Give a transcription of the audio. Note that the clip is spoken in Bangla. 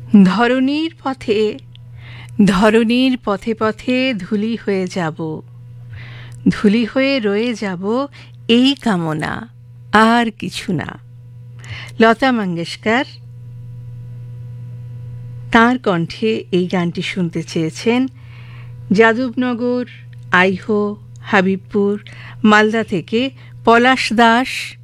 ধরণীর পথে ধরণীর পথে পথে ধুলি হয়ে যাব, ধুলি হয়ে রয়ে যাব, এই কামনা, আর কিছু না। লতা মঙ্গেশকর তাঁর কণ্ঠে এই গানটি শুনতে চেয়েছেন যাদবনগর, আইহো, হাবিবপুর, মালদা থেকে পলাশ দাস,